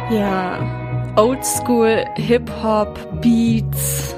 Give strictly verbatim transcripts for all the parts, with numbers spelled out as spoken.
Ja, Oldschool, Hip-Hop, Beats,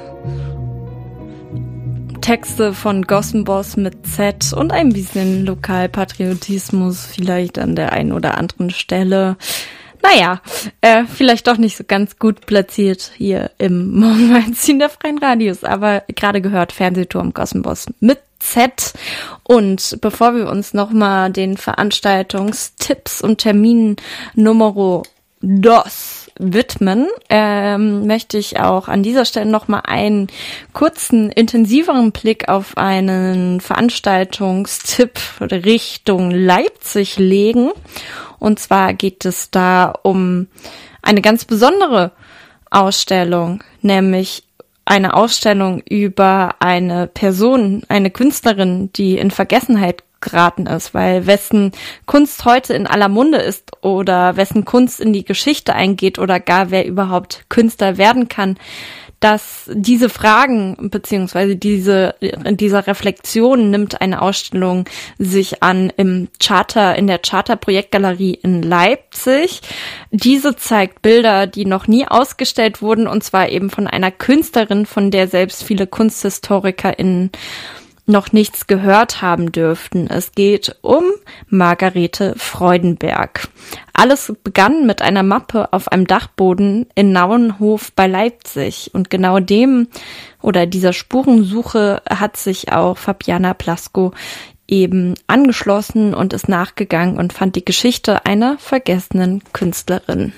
Texte von Gossenboss mit Z und ein bisschen Lokalpatriotismus vielleicht an der einen oder anderen Stelle. Naja, äh, vielleicht doch nicht so ganz gut platziert hier im Morgenmagazin der Freien Radios, aber gerade gehört Fernsehturm Gossenboss mit Z. Und bevor wir uns nochmal den Veranstaltungstipps und Terminen Numero dos widmen, ähm, möchte ich auch an dieser Stelle nochmal einen kurzen, intensiveren Blick auf einen Veranstaltungstipp Richtung Leipzig legen. Und zwar geht es da um eine ganz besondere Ausstellung, nämlich eine Ausstellung über eine Person, eine Künstlerin, die in Vergessenheit geraten ist, weil wessen Kunst heute in aller Munde ist oder wessen Kunst in die Geschichte eingeht oder gar wer überhaupt Künstler werden kann, dass diese Fragen beziehungsweise diese dieser Reflexion nimmt eine Ausstellung sich an im Charter in der Charter Projektgalerie in Leipzig. Diese zeigt Bilder, die noch nie ausgestellt wurden, und zwar eben von einer Künstlerin, von der selbst viele KunsthistorikerInnen noch nichts gehört haben dürften. Es geht um Margarete Freudenberg. Alles begann mit einer Mappe auf einem Dachboden in Naunhof bei Leipzig. Und genau dem oder dieser Spurensuche hat sich auch Fabiana Plasko eben angeschlossen und ist nachgegangen und fand die Geschichte einer vergessenen Künstlerin.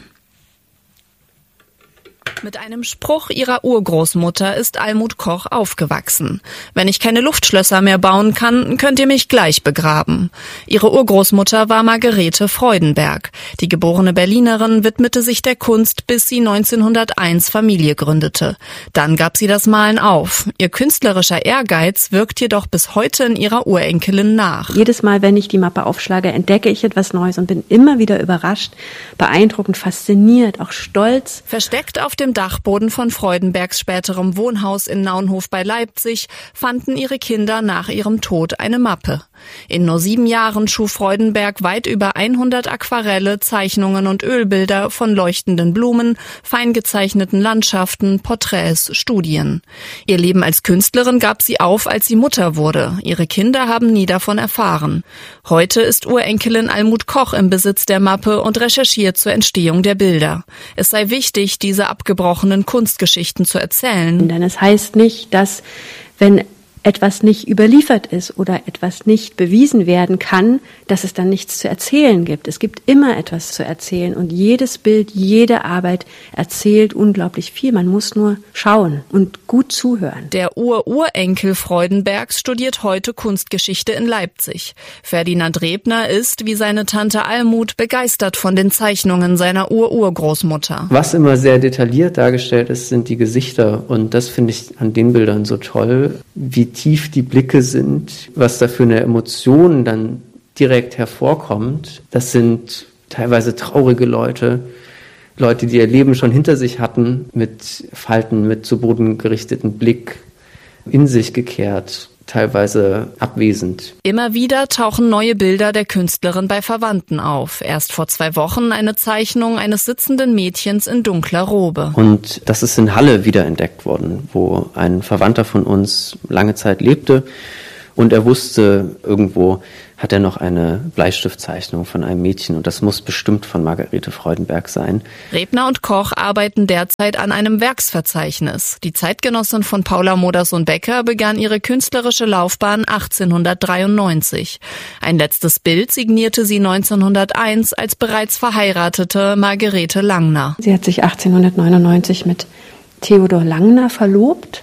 Mit einem Spruch ihrer Urgroßmutter ist Almut Koch aufgewachsen. Wenn ich keine Luftschlösser mehr bauen kann, könnt ihr mich gleich begraben. Ihre Urgroßmutter war Margarete Freudenberg. Die geborene Berlinerin widmete sich der Kunst, bis sie neunzehnhunderteins Familie gründete. Dann gab sie das Malen auf. Ihr künstlerischer Ehrgeiz wirkt jedoch bis heute in ihrer Urenkelin nach. Jedes Mal, wenn ich die Mappe aufschlage, entdecke ich etwas Neues und bin immer wieder überrascht, beeindruckend, fasziniert, auch stolz. Versteckt auf dem Dachboden von Freudenbergs späterem Wohnhaus in Naunhof bei Leipzig fanden ihre Kinder nach ihrem Tod eine Mappe. In nur sieben Jahren schuf Freudenberg weit über hundert Aquarelle, Zeichnungen und Ölbilder von leuchtenden Blumen, fein gezeichneten Landschaften, Porträts, Studien. Ihr Leben als Künstlerin gab sie auf, als sie Mutter wurde. Ihre Kinder haben nie davon erfahren. Heute ist Urenkelin Almut Koch im Besitz der Mappe und recherchiert zur Entstehung der Bilder. Es sei wichtig, diese abgebrochenen Kunstgeschichten zu erzählen. Denn es heißt nicht, dass wenn etwas nicht überliefert ist oder etwas nicht bewiesen werden kann, dass es dann nichts zu erzählen gibt. Es gibt immer etwas zu erzählen und jedes Bild, jede Arbeit erzählt unglaublich viel. Man muss nur schauen und gut zuhören. Der Ur-Urenkel Freudenbergs studiert heute Kunstgeschichte in Leipzig. Ferdinand Rebner ist, wie seine Tante Almut, begeistert von den Zeichnungen seiner Ur-Urgroßmutter. Was immer sehr detailliert dargestellt ist, sind die Gesichter, und das finde ich an den Bildern so toll, wie tief die Blicke sind, was da für eine Emotion dann direkt hervorkommt. Das sind teilweise traurige Leute, Leute, die ihr Leben schon hinter sich hatten, mit Falten, mit zu Boden gerichteten Blick, in sich gekehrt, teilweise abwesend. Immer wieder tauchen neue Bilder der Künstlerin bei Verwandten auf. Erst vor zwei Wochen eine Zeichnung eines sitzenden Mädchens in dunkler Robe. Und das ist in Halle wiederentdeckt worden, wo ein Verwandter von uns lange Zeit lebte. Und er wusste, irgendwo hat er noch eine Bleistiftzeichnung von einem Mädchen, und das muss bestimmt von Margarete Freudenberg sein. Rebner und Koch arbeiten derzeit an einem Werksverzeichnis. Die Zeitgenossin von Paula Modersohn-Becker begann ihre künstlerische Laufbahn achtzehnhundertdreiundneunzig. Ein letztes Bild signierte sie neunzehnhunderteins als bereits verheiratete Margarete Langner. Sie hat sich achtzehnhundertneunundneunzig mit Theodor Langner verlobt.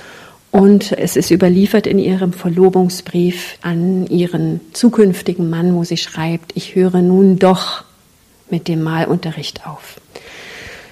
Und es ist überliefert in ihrem Verlobungsbrief an ihren zukünftigen Mann, wo sie schreibt: Ich höre nun doch mit dem Malunterricht auf.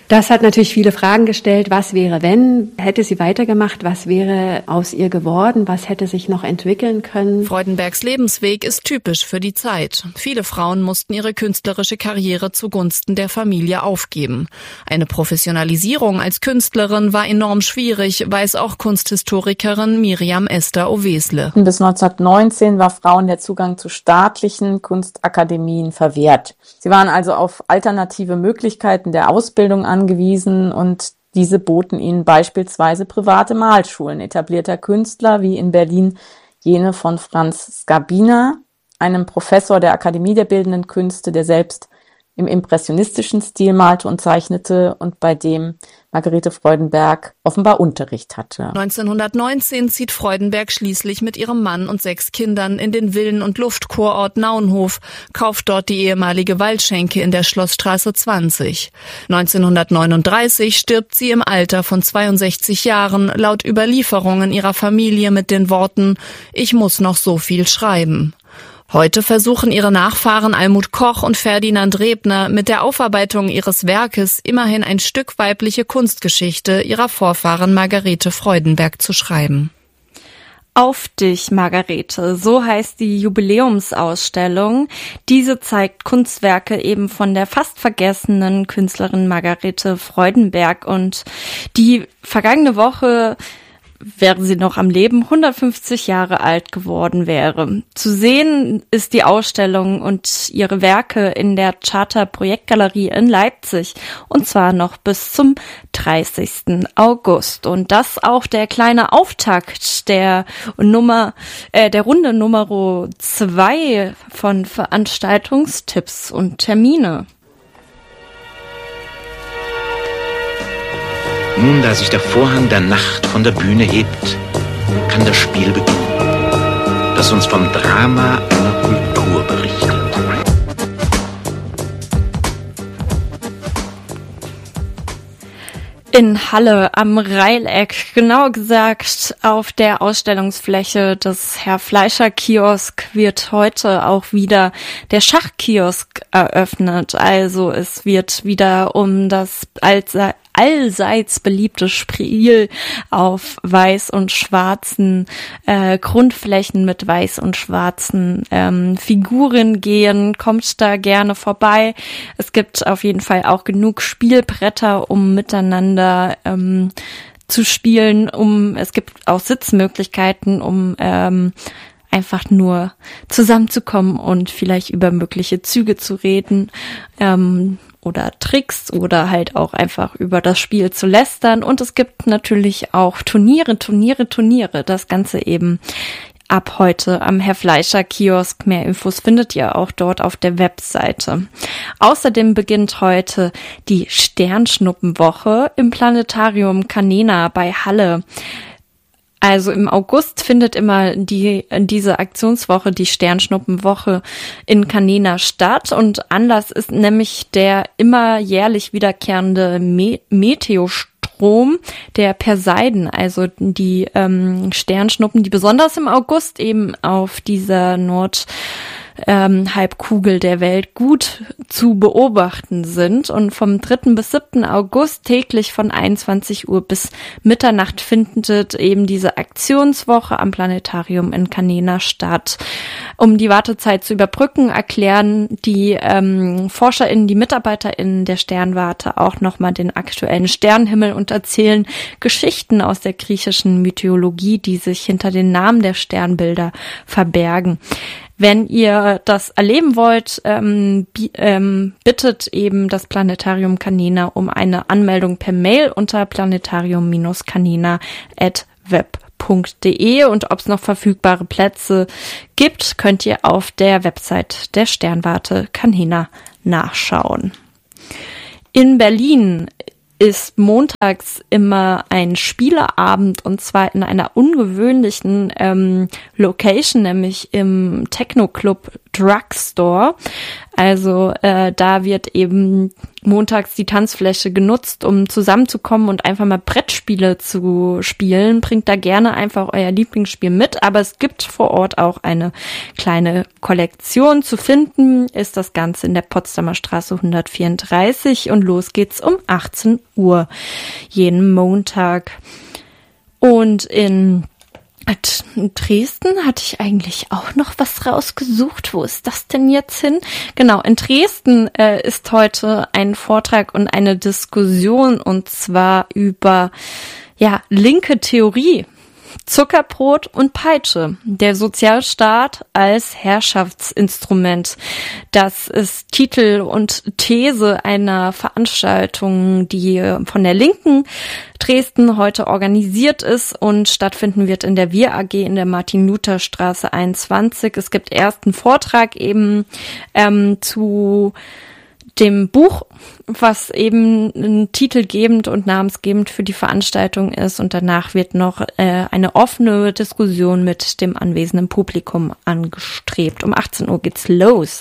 Das hat natürlich viele Fragen gestellt. Was wäre, wenn? Hätte sie weitergemacht? Was wäre aus ihr geworden? Was hätte sich noch entwickeln können? Freudenbergs Lebensweg ist typisch für die Zeit. Viele Frauen mussten ihre künstlerische Karriere zugunsten der Familie aufgeben. Eine Professionalisierung als Künstlerin war enorm schwierig, weiß auch Kunsthistorikerin Miriam Esther Owesle. Bis neunzehnhundertneunzehn war Frauen der Zugang zu staatlichen Kunstakademien verwehrt. Sie waren also auf alternative Möglichkeiten der Ausbildung angewiesen und diese boten ihnen beispielsweise private Malschulen etablierter Künstler wie in Berlin jene von Franz Skabina, einem Professor der Akademie der Bildenden Künste, der selbst im impressionistischen Stil malte und zeichnete und bei dem Margarete Freudenberg offenbar Unterricht hatte. neunzehnhundertneunzehn zieht Freudenberg schließlich mit ihrem Mann und sechs Kindern in den Villen- und Luftkurort Naunhof, kauft dort die ehemalige Waldschenke in der Schlossstraße zwanzig. neunzehnhundertneununddreißig stirbt sie im Alter von zweiundsechzig Jahren, laut Überlieferungen ihrer Familie mit den Worten: Ich muss noch so viel schreiben. Heute versuchen ihre Nachfahren Almut Koch und Ferdinand Rebner mit der Aufarbeitung ihres Werkes immerhin ein Stück weibliche Kunstgeschichte ihrer Vorfahren Margarete Freudenberg zu schreiben. Auf dich, Margarete, so heißt die Jubiläumsausstellung. Diese zeigt Kunstwerke eben von der fast vergessenen Künstlerin Margarete Freudenberg, und die vergangene Woche, wäre sie noch am Leben, hundertfünfzig Jahre alt geworden wäre. Zu sehen ist die Ausstellung und ihre Werke in der Charter Projektgalerie in Leipzig, und zwar noch bis zum dreißigsten August. Und das auch der kleine Auftakt der Nummer, äh, der Runde Nummer zwei von Veranstaltungstipps und Termine. Nun, da sich der Vorhang der Nacht von der Bühne hebt, kann das Spiel beginnen, das uns vom Drama einer Kultur berichtet. In Halle am Reileck, genauer gesagt auf der Ausstellungsfläche des Herr Fleischer Kiosk, wird heute auch wieder der Schachkiosk eröffnet. Also es wird wieder um das allseits allseits beliebte Spiel auf weiß und schwarzen äh, Grundflächen mit weiß und schwarzen ähm, Figuren gehen. Kommt da gerne vorbei. Es gibt auf jeden Fall auch genug Spielbretter, um miteinander ähm, zu spielen. Um es gibt auch Sitzmöglichkeiten, um ähm, einfach nur zusammenzukommen und vielleicht über mögliche Züge zu reden. Ähm, oder Tricks oder halt auch einfach über das Spiel zu lästern. Und es gibt natürlich auch Turniere, Turniere, Turniere. Das Ganze eben ab heute am Herr Fleischer Kiosk. Mehr Infos findet ihr auch dort auf der Webseite. Außerdem beginnt heute die Sternschnuppenwoche im Planetarium Canena bei Halle. Also im August findet immer die diese Aktionswoche, die Sternschnuppenwoche in Canena statt, und Anlass ist nämlich der immer jährlich wiederkehrende Me- Meteostrom der Perseiden, also die ähm, Sternschnuppen, die besonders im August eben auf dieser Nord Ähm, Halbkugel der Welt gut zu beobachten sind. Und vom dritten bis siebten August täglich von einundzwanzig Uhr bis Mitternacht findet eben diese Aktionswoche am Planetarium in Canena statt. Um die Wartezeit zu überbrücken, erklären die ähm, ForscherInnen, die MitarbeiterInnen der Sternwarte auch nochmal den aktuellen Sternenhimmel und erzählen Geschichten aus der griechischen Mythologie, die sich hinter den Namen der Sternbilder verbergen. Wenn ihr das erleben wollt, ähm, bi- ähm, bittet eben das Planetarium Canena um eine Anmeldung per Mail unter planetarium canena at web punkt de, und ob es noch verfügbare Plätze gibt, könnt ihr auf der Website der Sternwarte Canena nachschauen. In Berlin ist montags immer ein Spieleabend, und zwar in einer ungewöhnlichen ähm, Location, nämlich im Techno-Club Drugstore. Also äh, da wird eben montags die Tanzfläche genutzt, um zusammenzukommen und einfach mal Brettspiele zu spielen. Bringt da gerne einfach euer Lieblingsspiel mit, aber es gibt vor Ort auch eine kleine Kollektion. Zu finden ist das Ganze in der Potsdamer Straße hundertvierunddreißig und los geht's um achtzehn Uhr jeden Montag. Und in In Dresden hatte ich eigentlich auch noch was rausgesucht. Wo ist das denn jetzt hin? Genau, in Dresden äh, ist heute ein Vortrag und eine Diskussion, und zwar über ja linke Theorie. Zuckerbrot und Peitsche. Der Sozialstaat als Herrschaftsinstrument. Das ist Titel und These einer Veranstaltung, die von der Linken Dresden heute organisiert ist und stattfinden wird in der Wir A G in der Martin-Luther-Straße einundzwanzig. Es gibt erst einen Vortrag eben ähm, zu dem Buch, was eben titelgebend und namensgebend für die Veranstaltung ist, und danach wird noch äh, eine offene Diskussion mit dem anwesenden Publikum angestrebt. Um achtzehn Uhr geht's los.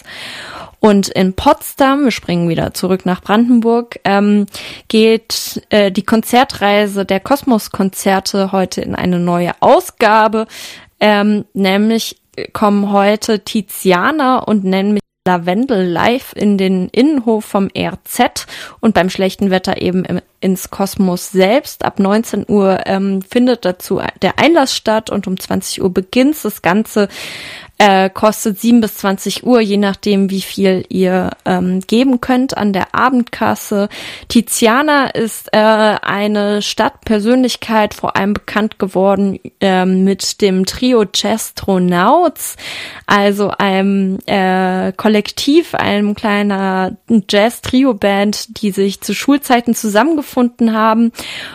Und in Potsdam, wir springen wieder zurück nach Brandenburg, ähm, geht äh, die Konzertreise der Kosmos-Konzerte heute in eine neue Ausgabe. Ähm, nämlich kommen heute Tiziana und nennen mich Lavendel live in den Innenhof vom R Z und beim schlechten Wetter eben im, ins Kosmos selbst. Ab neunzehn Uhr ähm, findet dazu der Einlass statt und um zwanzig Uhr beginnt das Ganze. Äh, kostet sieben bis zwanzig Uhr, je nachdem, wie viel ihr ähm, geben könnt an der Abendkasse. Tiziana ist äh, eine Stadtpersönlichkeit, vor allem bekannt geworden äh, mit dem Trio Jazztronauts, also einem äh, Kollektiv, einem kleiner Jazz-Trio-Band, die sich zu Schulzeiten zusammengefunden haben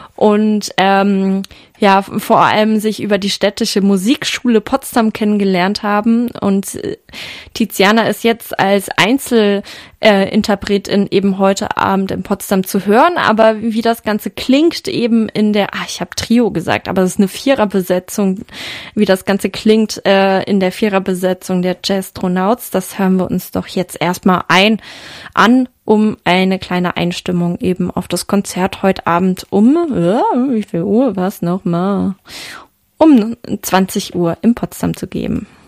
und ähm, ja, vor allem sich über die städtische Musikschule Potsdam kennengelernt haben. Und äh, Tiziana ist jetzt als Einzelinterpretin äh, eben heute Abend in Potsdam zu hören. Aber wie das Ganze klingt eben in der, ah, ich habe Trio gesagt, aber es ist eine Viererbesetzung, wie das Ganze klingt äh, in der Viererbesetzung der Jazztronauts, das hören wir uns doch jetzt erstmal ein an, um eine kleine Einstimmung eben auf das Konzert heute Abend um, ja, wie viel Uhr war es nochmal, um zwanzig Uhr in Potsdam zu geben.